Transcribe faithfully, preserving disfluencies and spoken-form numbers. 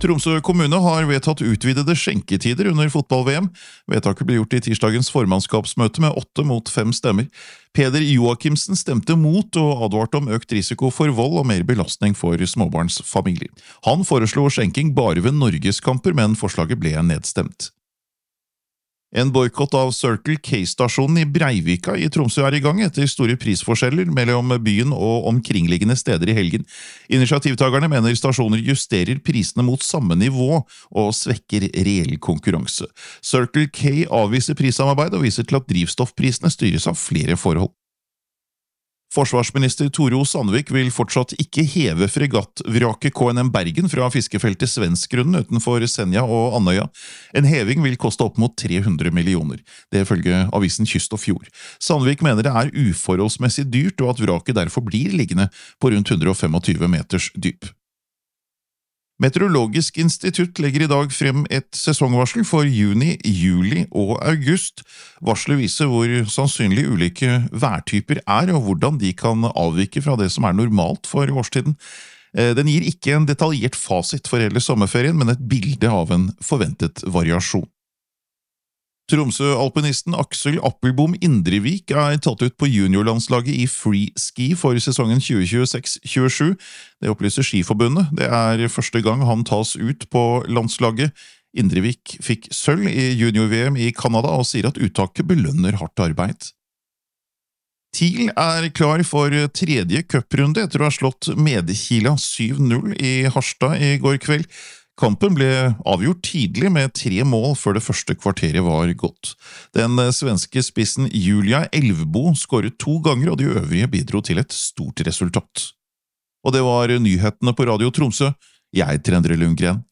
Tromsø kommune har vedtatt utvidede skjenketider under fotball-V M. Vedtaket ble gjort i tirsdagens formannskapsmøte med åtte mot fem stemmer. Peder Joakimsen stemte mot og advarte om økt risiko for vold og mer belastning for småbarnsfamilier. Han foreslo skjenking bare ved norgeskamper, men forslaget ble nedstemt. En boykott av Circle K-stasjonen i Breivika i Tromsø er i gang etter store prisforskjeller mellom byen og omkringliggende steder i helgen. Initiativtagerne mener stasjoner justerer prisene mot samme nivå og svekker reell konkurranse. Circle K avviser prissamarbeid og viser til at drivstoffprisene styres av flere forhold. Forsvarsminister Tore O. Sandvik vil fortsatt ikke heve fregattvraket K N M Bergen fra fiskefeltet Svenskgrunnen utenfor Senja og Andøya. En heving vil koste opp mot tre hundre millioner. Det følger avisen Kyst og Fjord. Sandvik mener det er uforholdsmessig dyrt og at vraket derfor blir liggende på rundt hundre og tjuefem meters dyp. Meteorologisk institutt legger i dag frem et sesongvarsel for juni, juli og august. Varselet viser hvor sannsynlig ulike værtyper er og hvordan de kan avvike fra det som er normalt for årstiden. Den gir ikke en detaljert fasit for hele sommerferien, men et bilde av en forventet variasjon. Tromsø-alpinisten Aksel Appelbom Indrevik er tatt ut på juniorlandslaget i freeski for sesongen tjue tjueseks tjuesju. Det opplyser Skiforbundet. Det er første gang han tas ut på landslaget. Indrevik fikk sølv i junior-V M i Kanada og sier at uttaket belønner hardt arbeid. TIL er klar for tredje cuprunde etter å ha slått Medkila syv null i Harstad i går kveld. Kampen ble avgjort tidlig med tre mål før det første kvarteret var gått. Den svenske spissen Julia Elvbo skåret to ganger, og de øvrige bidro til et stort resultat. Og det var nyhetene på Radio Tromsø. Jeg heter Endre Lundgren.